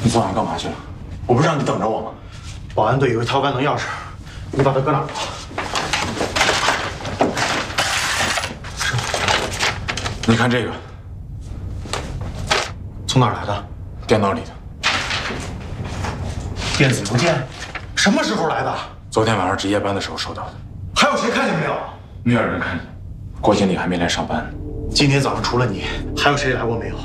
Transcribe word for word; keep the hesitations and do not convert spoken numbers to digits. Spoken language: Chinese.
你昨晚干嘛去了？我不是让你等着我吗？ 保安队有一套万能钥匙，你把它搁哪儿了？ 你看这个， 从哪儿来的？ 电脑里的。 电子邮件，什么时候来的？ 昨天晚上值夜班的时候收到的。 还有谁看见没有？ 没有人看见。郭经理还没来上班。 今天早上除了你，还有谁来过没有？